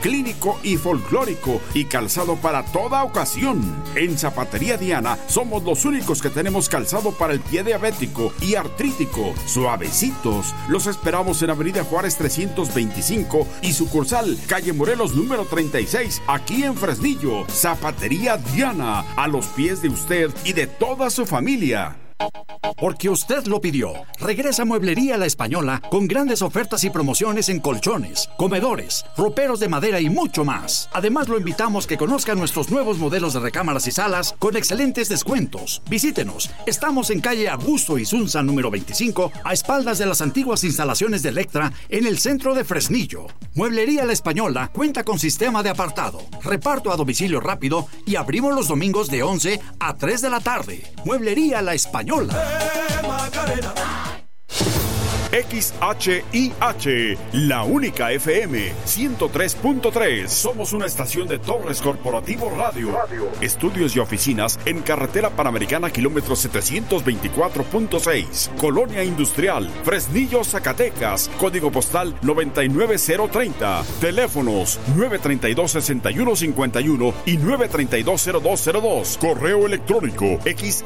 clínico y folclórico y calzado para toda ocasión. En Zapatería Diana somos los únicos que tenemos calzado para el pie diabético y artrítico, suavecitos. Los esperamos en Avenida Juárez 325 y sucursal Calle Morelos número 36, aquí en Fresnillo. Zapatería Diana, a los pies de usted y de toda su familia. Porque usted lo pidió. Regresa Mueblería La Española con grandes ofertas y promociones en colchones, comedores, roperos de madera y mucho más. Además, lo invitamos que conozca nuestros nuevos modelos de recámaras y salas con excelentes descuentos. Visítenos. Estamos en calle Augusto Isunza número 25, a espaldas de las antiguas instalaciones de Electra, en el centro de Fresnillo. Mueblería La Española cuenta con sistema de apartado, reparto a domicilio rápido y abrimos los domingos de 11 a 3 de la tarde. Mueblería La Española. XHIH, la única FM 103.3. Somos una estación de Torres Corporativo Radio. Estudios y oficinas en Carretera Panamericana, kilómetro 724.6. Colonia Industrial, Fresnillo, Zacatecas. Código postal 99030. Teléfonos 932-6151 y 932-0202. Correo electrónico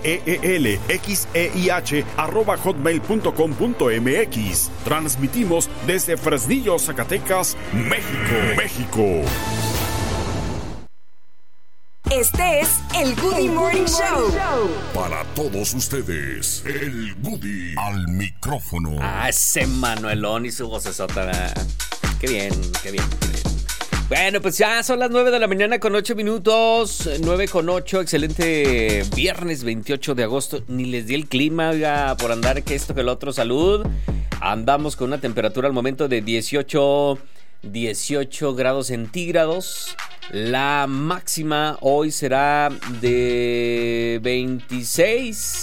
xeelxeih@hotmail.com.mx. Transmitimos desde Fresnillo, Zacatecas, México. Este es el Goody Morning Show. Para todos ustedes, el Goody al micrófono. Ese Manuelón y su vocesota. Qué bien. Bueno, pues ya son las 9 de la mañana con 8 minutos. 9:08, excelente viernes 28 de agosto. Ni les di el clima, oiga, por andar que esto que el otro. Salud. Andamos con una temperatura al momento de 18 grados centígrados. La máxima hoy será de 26.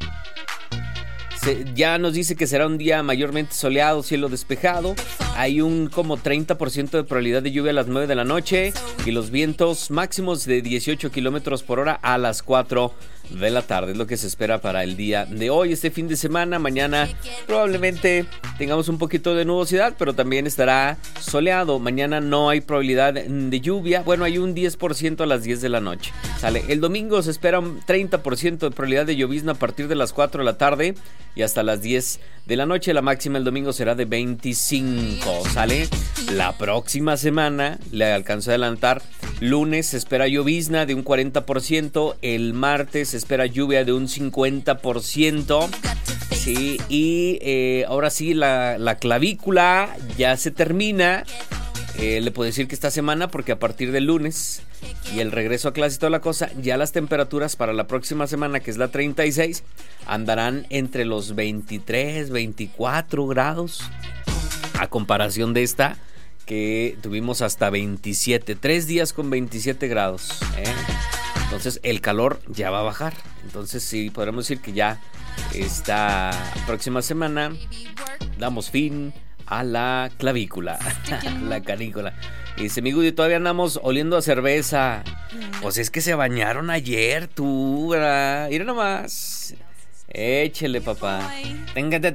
Ya nos dice que será un día mayormente soleado, cielo despejado. Hay un como 30% de probabilidad de lluvia a las 9 de la noche y los vientos máximos de 18 kilómetros por hora a las 4 de la tarde. Es lo que se espera para el día de hoy, este fin de semana. Mañana probablemente tengamos un poquito de nubosidad, pero también estará soleado. Mañana no hay probabilidad de lluvia. Bueno, hay un 10% a las 10 de la noche. Sale. El domingo se espera un 30% de probabilidad de llovizna a partir de las 4 de la tarde y hasta las 10 de la noche. La máxima el domingo será de 25. ¿Sale? La próxima semana, le alcanzo a adelantar, lunes se espera llovizna de un 40%, el martes se espera lluvia de un 50%. Sí, y ahora sí, la clavícula ya se termina. Le puedo decir que esta semana, porque a partir del lunes y el regreso a clase y toda la cosa, ya las temperaturas para la próxima semana, que es la 36, andarán entre los 23, 24 grados, a comparación de esta que tuvimos hasta 27, 3 días con 27 grados, ¿eh? Entonces el calor ya va a bajar. Entonces sí, podremos decir que ya esta próxima semana damos fin a la clavícula, la canícula. Y dice, mi Goody, todavía andamos oliendo a cerveza. Pues es que se bañaron ayer, tú, ¿verdad? Mira nomás. Échele, papá. Tíngate.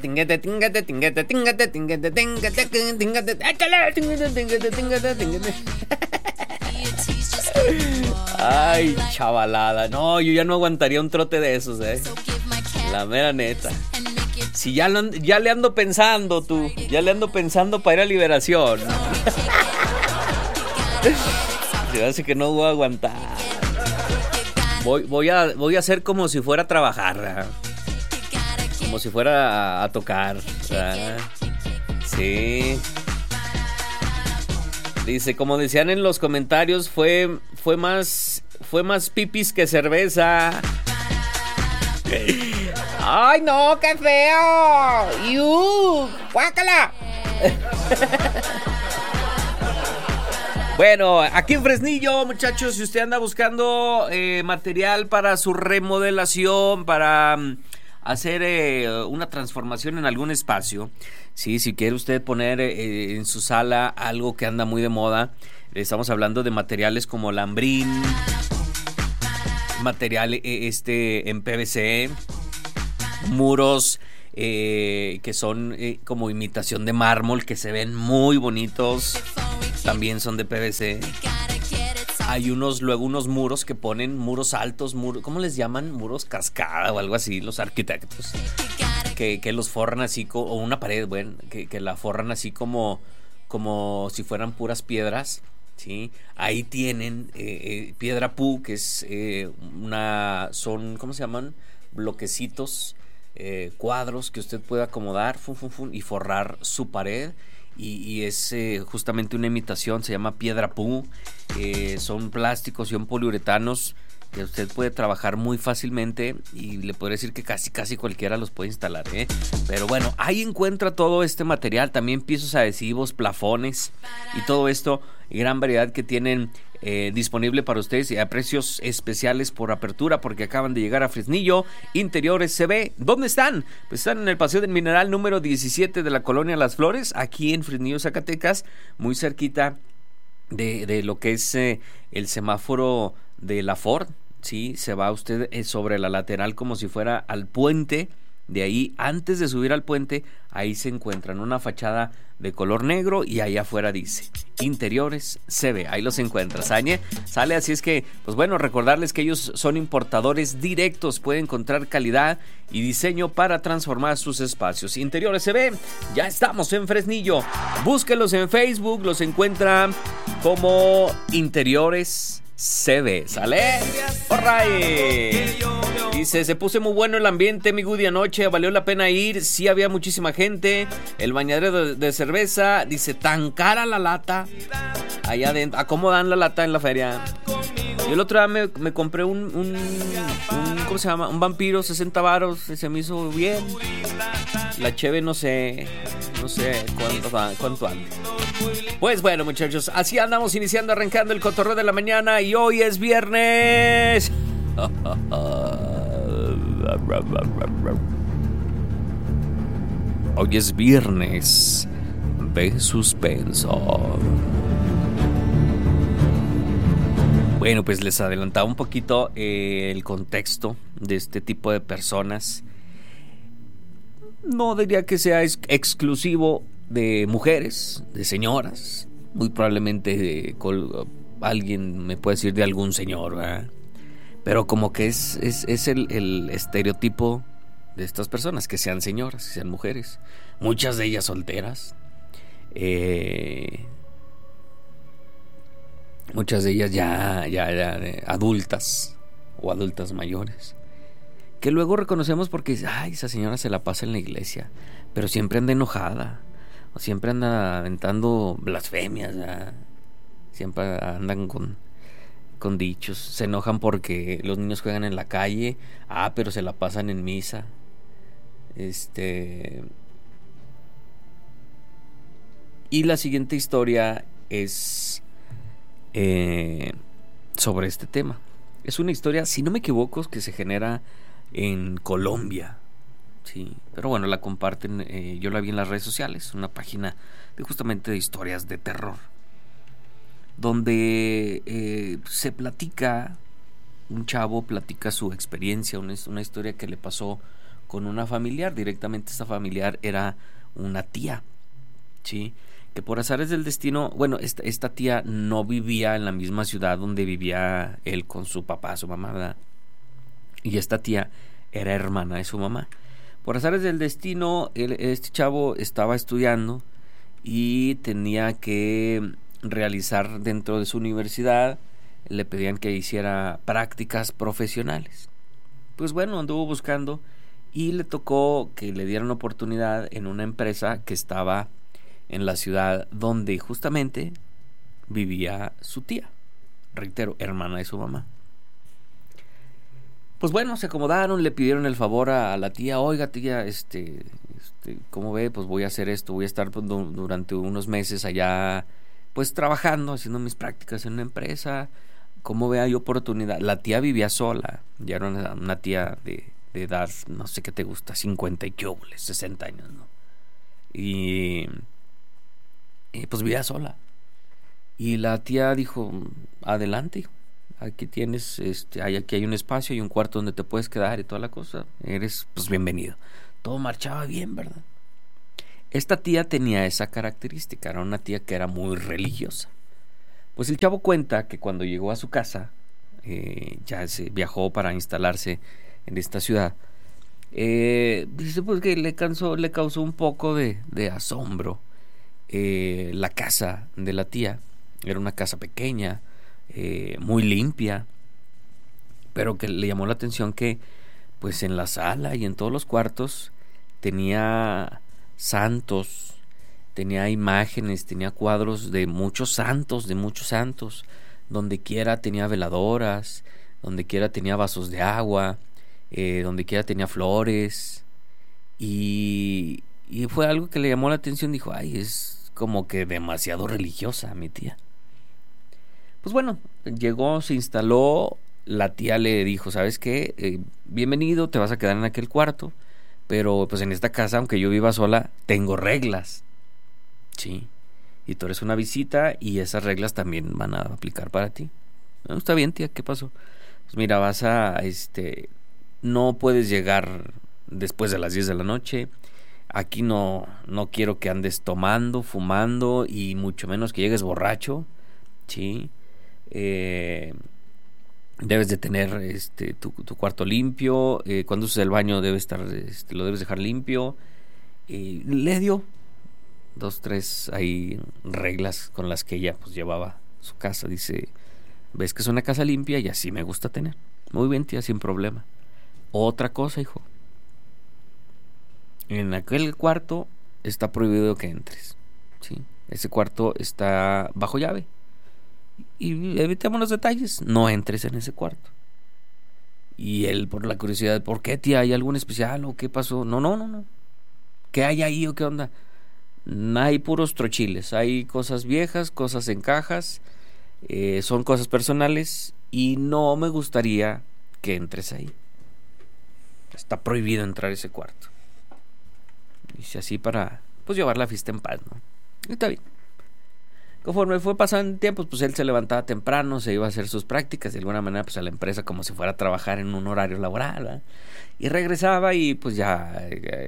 Ay, chavalada. No, yo ya no aguantaría un trote de esos, la mera neta. Si ya le ando pensando, tú. Ya le ando pensando para ir a Liberación. Se hace que no voy a aguantar. Voy a hacer como si fuera a trabajar, como si fuera a tocar, ¿verdad? Sí. Dice, como decían en los comentarios, fue más pipis que cerveza. ¡Ay, no! ¡Qué feo! ¡Yu! ¡Guácala! Bueno, aquí en Fresnillo, muchachos, si usted anda buscando material para su remodelación, para hacer una transformación en algún espacio, sí, si quiere usted poner en su sala algo que anda muy de moda, estamos hablando de materiales como lambrín, material en PVC, muros que son como imitación de mármol, que se ven muy bonitos. también son de PVC. Hay unos muros que ponen, muros altos, ¿cómo les llaman? Muros cascada o algo así, los arquitectos. Que los forran así, o una pared, bueno, que la forran así como si fueran puras piedras, ¿sí? Ahí tienen piedra pu, que es son, ¿cómo se llaman? Bloquecitos, cuadros que usted puede acomodar y forrar su pared. Y es justamente una imitación, se llama piedra pu. Son plásticos, son poliuretanos que usted puede trabajar muy fácilmente, y le podría decir que casi cualquiera los puede instalar, ¿eh? Pero bueno, ahí encuentra todo este material, también pisos adhesivos, plafones y todo esto, y gran variedad que tienen disponible para ustedes, y a precios especiales por apertura, porque acaban de llegar a Fresnillo. Interiores CB. ¿Dónde están? Pues están en el Paseo del Mineral número 17 de la colonia Las Flores, aquí en Fresnillo, Zacatecas, muy cerquita de lo que es el semáforo de la Ford. Sí, se va usted sobre la lateral como si fuera al puente. De ahí, antes de subir al puente, ahí se encuentran una fachada de color negro, y ahí afuera dice Interiores CB. Ahí los encuentras, sale. Así es que, pues bueno, recordarles que ellos son importadores directos, pueden encontrar calidad y diseño para transformar sus espacios. Interiores CB, ya estamos en Fresnillo. Búsquenlos en Facebook, los encuentran como Interiores CB, ¿sale? ¡Alright! Dice, se puso muy bueno el ambiente, mi Goody, anoche, valió la pena ir, sí había muchísima gente, el bañadero de cerveza, dice, tan cara la lata, allá adentro, ¿a cómo dan la lata en la feria? Yo el otro día me compré un ¿cómo se llama? Un vampiro, 60 varos, se me hizo bien. La cheve no sé cuánto anda. Pues bueno, muchachos, así andamos arrancando el cotorreo de la mañana, y hoy es viernes. Hoy es viernes de suspenso. Bueno, pues les adelantaba un poquito el contexto de este tipo de personas. No diría que sea exclusivo de mujeres, de señoras. Muy probablemente alguien me puede decir de algún señor, ¿verdad? Pero como que es el estereotipo de estas personas, que sean señoras, que sean mujeres. Muchas de ellas solteras. Muchas de ellas ya adultas o adultas mayores, que luego reconocemos porque esa señora se la pasa en la iglesia, pero siempre anda enojada, o siempre anda aventando blasfemias, ¿ya? Siempre andan con dichos, se enojan porque los niños juegan en la calle, pero se la pasan en misa. Y la siguiente historia es sobre este tema. Es una historia, si no me equivoco, que se genera en Colombia, sí, pero bueno, la comparten, yo la vi en las redes sociales, una página justamente de historias de terror, donde se platica, un chavo platica su experiencia, una historia que le pasó con una familiar. Directamente esta familiar era una tía, sí, que por azares del destino, bueno, esta tía no vivía en la misma ciudad donde vivía él con su papá, su mamá, ¿verdad? Y esta tía era hermana de su mamá. Por azares del destino, este chavo estaba estudiando y tenía que realizar dentro de su universidad, le pedían que hiciera prácticas profesionales. Pues bueno, anduvo buscando y le tocó que le dieran oportunidad en una empresa que estaba en la ciudad donde justamente vivía su tía, reitero, hermana de su mamá. Pues bueno, se acomodaron, le pidieron el favor a la tía, oiga tía, ¿cómo ve? Pues voy a hacer esto, voy a estar durante unos meses allá, pues trabajando, haciendo mis prácticas en una empresa, ¿cómo ve? Hay oportunidad. La tía vivía sola, ya era una tía de edad, no sé qué te gusta, 50 y 60 años, ¿no? Y pues vivía sola. Y la tía dijo, adelante, aquí tienes, aquí hay un espacio, hay un cuarto donde te puedes quedar y toda la cosa, eres pues bienvenido. Todo marchaba bien, ¿verdad? Esta tía tenía esa característica, era una tía que era muy religiosa. Pues el chavo cuenta que cuando llegó a su casa, ya se viajó para instalarse en esta ciudad, dice pues que le causó un poco de asombro la casa de la tía. Era una casa pequeña, muy limpia, pero que le llamó la atención que pues en la sala y en todos los cuartos tenía santos, tenía imágenes, tenía cuadros de muchos santos, donde quiera tenía veladoras, donde quiera tenía vasos de agua, donde quiera tenía flores, y fue algo que le llamó la atención. Dijo, ay, es como que demasiado religiosa mi tía. Pues bueno, llegó, se instaló. La tía le dijo, ¿sabes qué? Bienvenido, te vas a quedar en aquel cuarto, pero pues en esta casa, aunque yo viva sola, tengo reglas. Sí, y tú eres una visita y esas reglas también van a aplicar para ti. No, está bien, tía, ¿qué pasó? Pues mira, no puedes llegar después de las 10 de la noche. Aquí no quiero que andes tomando, fumando, y mucho menos que llegues borracho. Sí. Debes de tener tu cuarto limpio. Cuando uses el baño lo debes dejar limpio. Le dio 2, 3 ahí reglas con las que ella pues llevaba su casa. Dice, ves que es una casa limpia y así me gusta tener. Muy bien, tía, sin problema. Otra cosa, hijo, en aquel cuarto está prohibido que entres, ¿sí? Ese cuarto está bajo llave y evitemos los detalles, no entres en ese cuarto. Y él, por la curiosidad, ¿por qué, tía? ¿Hay algún especial o qué pasó? No. ¿Qué hay ahí o qué onda? Hay puros trochiles, hay cosas viejas, cosas en cajas, son cosas personales y no me gustaría que entres ahí. Está prohibido entrar a ese cuarto. Dice así para pues llevar la fiesta en paz, ¿no? Y está bien. Conforme fue pasando tiempo, pues él se levantaba temprano, se iba a hacer sus prácticas de alguna manera pues a la empresa como si fuera a trabajar en un horario laboral, ¿verdad? Y regresaba y pues ya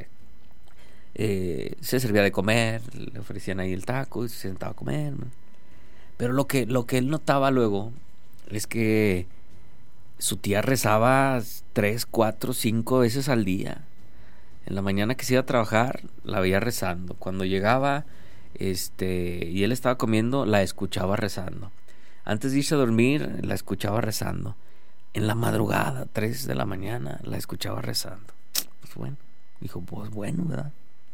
se servía de comer, le ofrecían ahí el taco y se sentaba a comer, ¿no? Pero lo que él notaba luego es que su tía rezaba 3, 4, 5 veces al día. En la mañana que se iba a trabajar, la veía rezando. Cuando llegaba y él estaba comiendo, la escuchaba rezando. Antes de irse a dormir, la escuchaba rezando. En la madrugada, 3 de la mañana, la escuchaba rezando. Pues bueno, dijo, pues bueno, ¿verdad?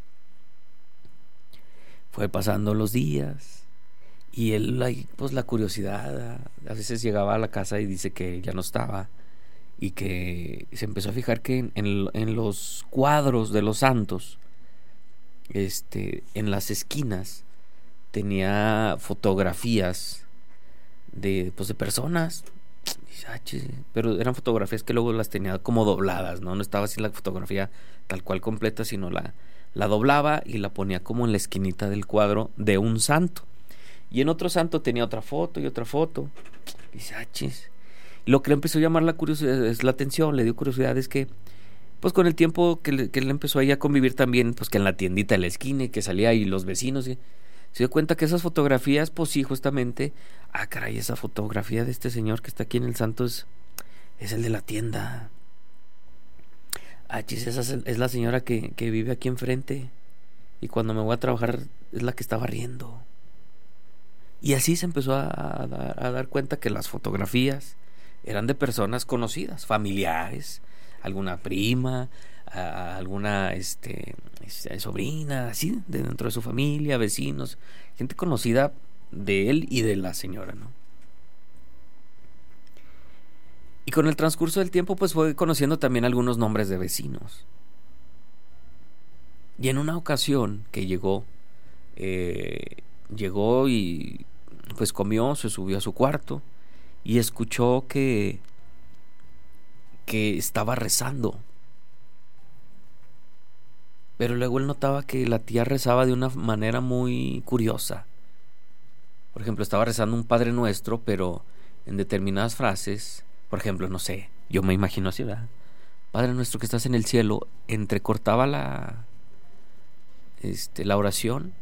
Fue pasando los días y él, pues la curiosidad, a veces llegaba a la casa y dice que ya no estaba, y que se empezó a fijar que en los cuadros de los santos, en las esquinas tenía fotografías de personas, pero eran fotografías que luego las tenía como dobladas, no estaba así la fotografía tal cual completa, sino la doblaba y la ponía como en la esquinita del cuadro de un santo, y en otro santo tenía otra foto y otra foto. Y dice, lo que le empezó a llamar la atención, le dio curiosidad, es que pues con el tiempo que él empezó ahí a convivir también, pues que en la tiendita de la esquina, que salía ahí los vecinos, se dio cuenta que esas fotografías, pues sí, justamente, caray, esa fotografía de este señor que está aquí en el santo es el de la tienda. Esa es la señora que vive aquí enfrente, y cuando me voy a trabajar es la que está barriendo. Y así se empezó a dar cuenta que las fotografías eran de personas conocidas, familiares, alguna prima, alguna sobrina, así, de dentro de su familia, vecinos, gente conocida de él y de la señora, ¿no? Y con el transcurso del tiempo, pues fue conociendo también algunos nombres de vecinos. Y en una ocasión que llegó y pues comió, se subió a su cuarto y escuchó que estaba rezando. Pero luego él notaba que la tía rezaba de una manera muy curiosa. Por ejemplo, estaba rezando un Padre Nuestro, pero en determinadas frases, por ejemplo, no sé, yo me imagino así, ¿verdad? Padre Nuestro que estás en el cielo, entrecortaba la oración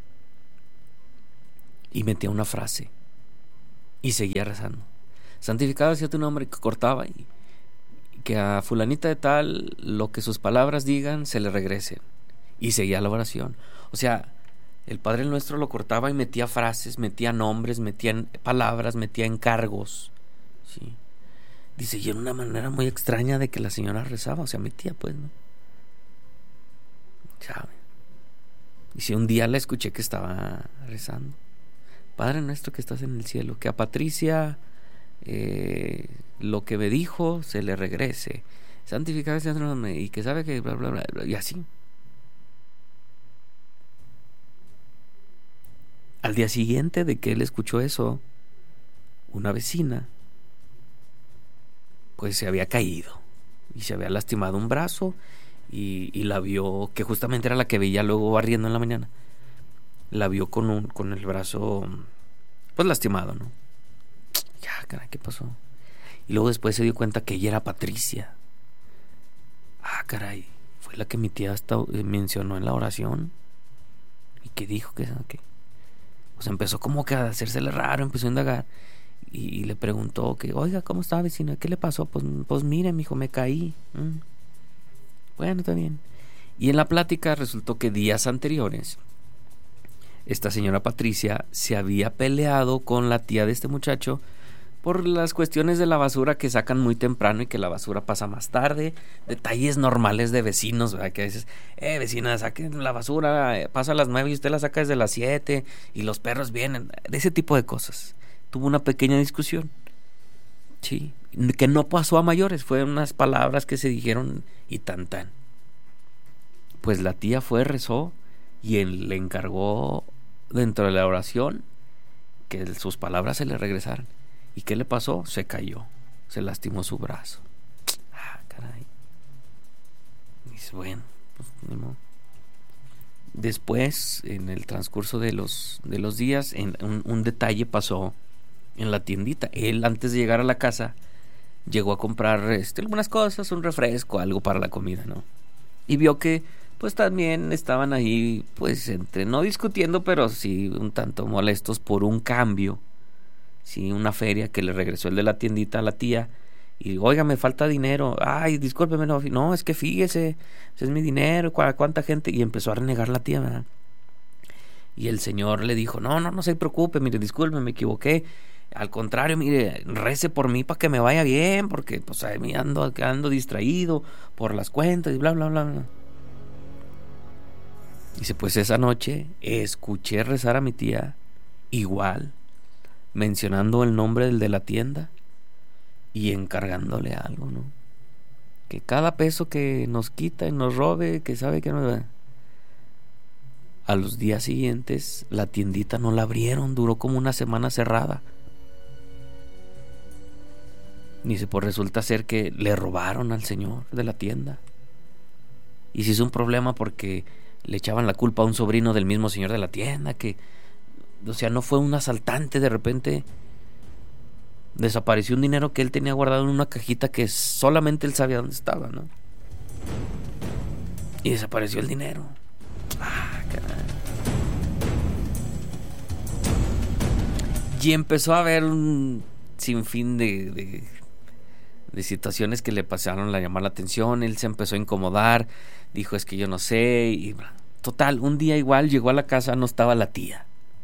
y metía una frase y seguía rezando. Santificado sea tu nombre, que cortaba y que a fulanita de tal lo que sus palabras digan se le regrese, y seguía la oración. O sea, el Padre Nuestro lo cortaba y metía frases, metía nombres, metía palabras, metía encargos, ¿sí? Dice, y era una manera muy extraña de que la señora rezaba, o sea, metía pues, ¿no? ¿Sabe? Y si un día la escuché que estaba rezando: Padre Nuestro que estás en el cielo, que a Patricia lo que me dijo se le regrese, santificado sea tu nombre, y que sabe que bla bla bla, y así. Al día siguiente de que él escuchó eso, una vecina pues se había caído y se había lastimado un brazo, y la vio, que justamente era la que veía luego barriendo en la mañana, la vio con el brazo pues lastimado, ¿no? Ya, caray, ¿qué pasó? Y luego después se dio cuenta que ella era Patricia. Ah, caray, fue la que mi tía hasta mencionó en la oración. ¿Y qué dijo? ¿Qué? Pues empezó como que a hacérsele raro, empezó a indagar y le preguntó que, oiga, ¿cómo está, vecina? ¿Qué le pasó? Pues mire, mijo, me caí. Bueno, está bien. Y en la plática resultó que días anteriores esta señora Patricia se había peleado con la tía de este muchacho por las cuestiones de la basura, que sacan muy temprano y que la basura pasa más tarde. Detalles normales de vecinos, ¿verdad? Que a veces, vecina, saquen la basura, pasa a las 9 y usted la saca desde las 7 y los perros vienen. De ese tipo de cosas. Tuvo una pequeña discusión, sí, que no pasó a mayores, fueron unas palabras que se dijeron y tan. Pues la tía fue, rezó y él le encargó dentro de la oración que sus palabras se le regresaran. ¿Y qué le pasó? Se cayó, se lastimó su brazo. Ah, caray. Dice, bueno, pues ni modo. Después, en el transcurso de los días, un detalle pasó en la tiendita. Él, antes de llegar a la casa, llegó a comprar algunas cosas, un refresco, algo para la comida, ¿no? Y vio que pues también estaban ahí, pues no discutiendo, pero sí un tanto molestos por un cambio, sí, una feria que le regresó el de la tiendita a la tía. Y oiga, me falta dinero. Ay, discúlpeme, no, es que fíjese, es mi dinero, cuánta gente. Y empezó a renegar la tía, ¿verdad? Y el señor le dijo, no se preocupe, mire, disculpe, me equivoqué. Al contrario, mire, rece por mí para que me vaya bien, porque pues a mí ando distraído por las cuentas y bla, bla, bla, bla. Dice, pues esa noche escuché rezar a mi tía igual, mencionando el nombre del de la tienda y encargándole algo, ¿no? Que cada peso que nos quita y nos robe, que sabe que no. A los días siguientes la tiendita no la abrieron, duró como una semana cerrada. Dice, pues resulta ser que le robaron al señor de la tienda. Y se hizo un problema porque le echaban la culpa a un sobrino del mismo señor de la tienda, que, o sea, no fue un asaltante. De repente desapareció un dinero que él tenía guardado en una cajita que solamente él sabía dónde estaba, ¿no? Y desapareció el dinero. Ah, caray. Y empezó a haber un sinfín de situaciones que le pasaron a llamar la atención. Él se empezó a incomodar, dijo, es que yo no sé. Y total, un día igual llegó a la casa, no estaba la tía,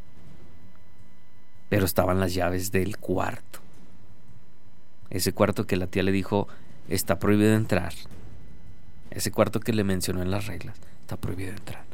pero estaban las llaves del cuarto. Ese cuarto que la tía le dijo, está prohibido entrar. Ese cuarto que le mencionó en las reglas, está prohibido entrar.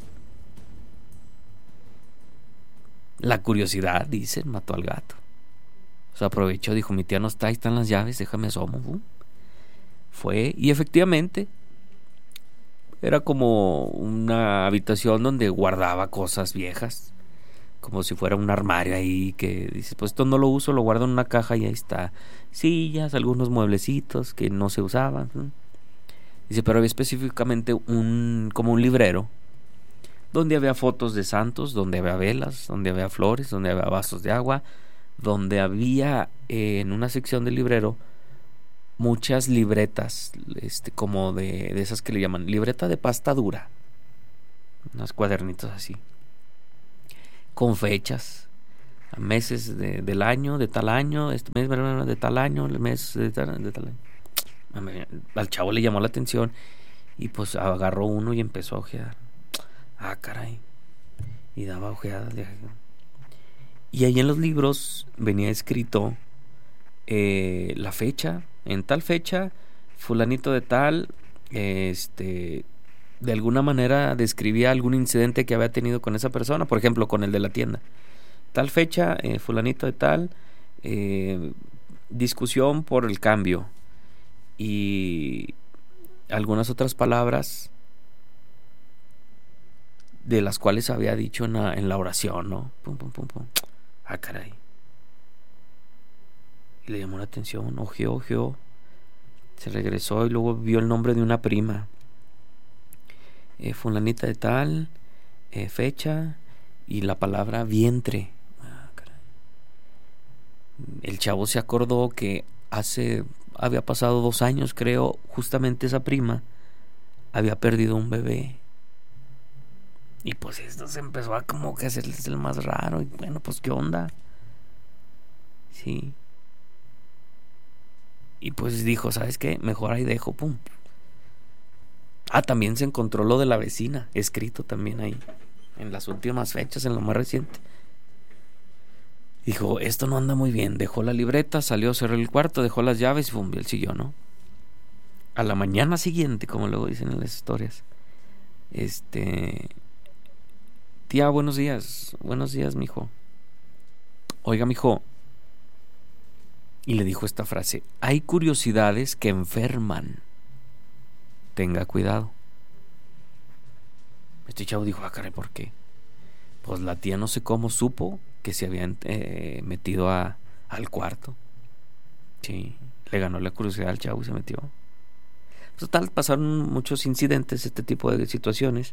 La curiosidad, dicen, mató al gato. Se aprovechó, dijo, mi tía no está, ahí están las llaves, déjame asomo. Fue, y efectivamente era como una habitación donde guardaba cosas viejas, como si fuera un armario ahí, que dices, pues esto no lo uso, lo guardo en una caja y ahí está. Sillas, algunos mueblecitos que no se usaban. Dice, pero había específicamente como un librero donde había fotos de santos, donde había velas, donde había flores, donde había vasos de agua, donde había en una sección del librero muchas libretas, como de esas que le llaman libreta de pasta dura. unos cuadernitos así, con fechas, a meses del año, de tal año, este mes de tal año, el mes de tal año. Al chavo le llamó la atención y pues agarró uno y empezó a ojear. Ah, caray. Y daba ojeadas. Y ahí en los libros venía escrito la fecha, en tal fecha, fulanito de tal, de alguna manera describía algún incidente que había tenido con esa persona, por ejemplo, con el de la tienda. Tal fecha, fulanito de tal, discusión por el cambio. Y algunas otras palabras de las cuales había dicho en la oración, ¿no? Pum, pum, pum, pum. Ah, caray. Y le llamó la atención, ojeó. Se regresó y luego vio el nombre de una prima. Fulanita de tal, fecha y la palabra vientre. Ah, caray. El chavo se acordó que había pasado 2 años, creo, justamente esa prima había perdido un bebé. Y pues esto se empezó a como que hacerles el más raro. Y bueno, pues qué onda. Sí. Y pues dijo, ¿sabes qué? Mejor ahí dejo, pum. Ah, también se encontró lo de la vecina, escrito también ahí, en las últimas fechas, en lo más reciente. Dijo, esto no anda muy bien. Dejó la libreta, salió, cerró el cuarto, dejó las llaves y pum, y él siguió, ¿no? A la mañana siguiente, como luego dicen en las historias, tía, buenos días, mijo. Oiga, mijo. Y le dijo esta frase, hay curiosidades que enferman. Tenga cuidado. Este chavo dijo, ah, caray, ¿por qué? Pues la tía no sé cómo supo que se habían metido al cuarto. Sí, le ganó la curiosidad al chavo y se metió. Total, pasaron muchos incidentes, este tipo de situaciones,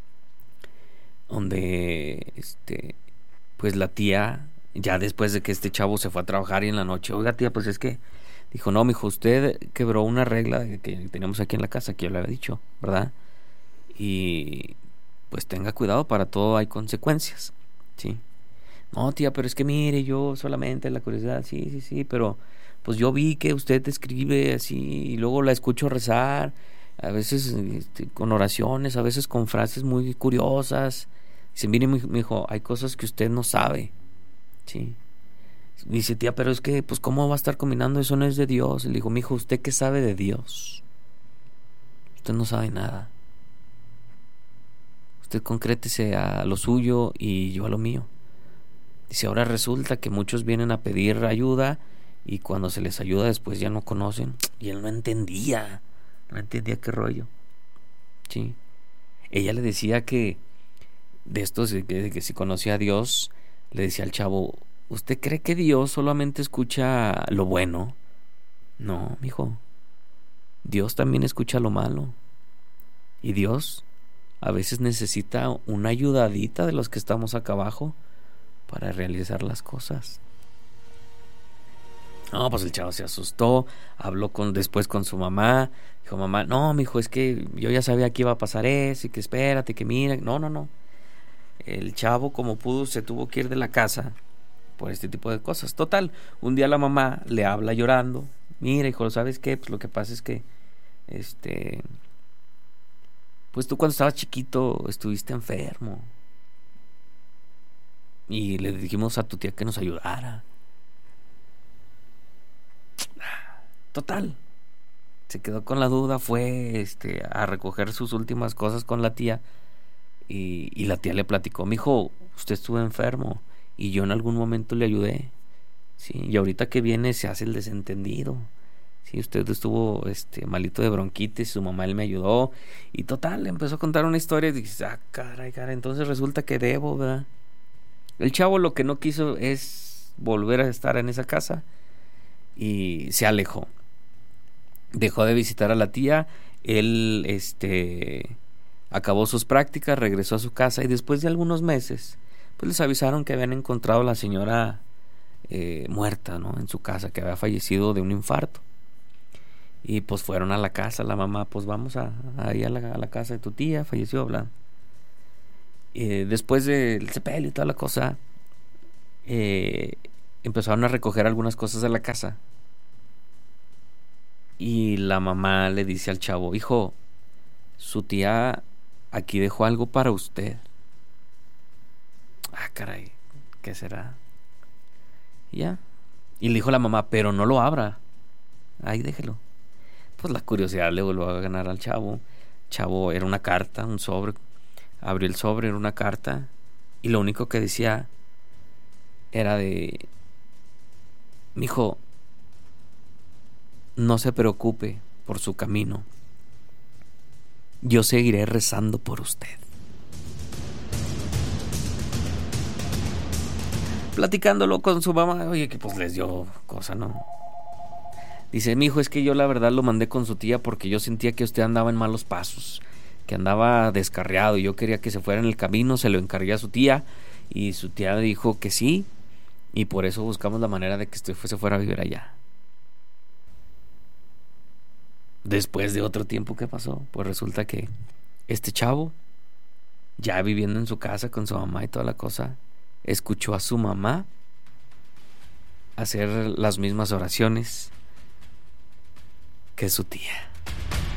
donde pues la tía, ya después de que este chavo se fue a trabajar y en la noche, oiga tía, pues es que dijo, no, mijo, usted quebró una regla que teníamos aquí en la casa, que yo le había dicho, ¿verdad? Y pues tenga cuidado, para todo hay consecuencias, ¿sí? No, tía, pero es que mire, yo solamente la curiosidad, sí, pero pues yo vi que usted escribe así y luego la escucho rezar, a veces con oraciones, a veces con frases muy curiosas. Dice, mire, mijo, hay cosas que usted no sabe, ¿sí? Dice, tía, pero es que, pues, ¿cómo va a estar combinando? Eso no es de Dios. Le dijo, mijo, ¿usted qué sabe de Dios? Usted no sabe nada. Usted concrétese a lo suyo y yo a lo mío. Dice, ahora resulta que muchos vienen a pedir ayuda y cuando se les ayuda después ya no conocen. Y él no entendía qué rollo. Sí. Ella le decía que de esto, de que si conocía a Dios, le decía al chavo, ¿usted cree que Dios solamente escucha lo bueno? No, mijo. Dios también escucha lo malo. Y Dios a veces necesita una ayudadita de los que estamos acá abajo para realizar las cosas. No, pues el chavo se asustó, habló después con su mamá. Dijo, mamá, no, mijo, es que yo ya sabía que iba a pasar eso y que espérate, que mira. No. El chavo, como pudo, se tuvo que ir de la casa por este tipo de cosas. Total, un día la mamá le habla llorando. Mira, hijo, ¿sabes qué? Pues lo que pasa es que pues tú cuando estabas chiquito estuviste enfermo y le dijimos a tu tía que nos ayudara. Total, se quedó con la duda, fue a recoger sus últimas cosas con la tía y la tía le platicó, mijo, usted estuvo enfermo y yo en algún momento le ayudé, sí, y ahorita que viene se hace el desentendido. Sí, usted estuvo malito de bronquitis, su mamá él me ayudó. Y total, empezó a contar una historia y dice, caray, entonces resulta que debo, ¿verdad? El chavo lo que no quiso es volver a estar en esa casa y se alejó. Dejó de visitar a la tía. Él acabó sus prácticas, regresó a su casa y después de algunos meses pues les avisaron que habían encontrado a la señora muerta, ¿no? En su casa, que había fallecido de un infarto. Y pues fueron a la casa, la mamá, pues vamos ahí a la casa de tu tía, falleció, bla. después del sepelio y toda la cosa, empezaron a recoger algunas cosas de la casa. Y la mamá le dice al chavo: hijo, su tía aquí dejó algo para usted. Ah, caray, ¿qué será? Ya. Y le dijo la mamá: pero no lo abra, ahí déjelo. Pues la curiosidad le volvió a ganar al chavo. Chavo, era una carta, un sobre. Abrió el sobre, era una carta, y lo único que decía era de: mijo, no se preocupe por su camino, yo seguiré rezando por usted. Platicándolo con su mamá, oye, que pues les dio cosa, ¿no? Dice: mijo, es que yo la verdad lo mandé con su tía porque yo sentía que usted andaba en malos pasos, que andaba descarriado, y yo quería que se fuera en el camino. Se lo encargué a su tía y su tía dijo que sí, y por eso buscamos la manera de que usted se fuera a vivir allá. Después de otro tiempo, ¿qué pasó? Pues resulta que este chavo, ya viviendo en su casa con su mamá y toda la cosa, escuchó a su mamá hacer las mismas oraciones que su tía.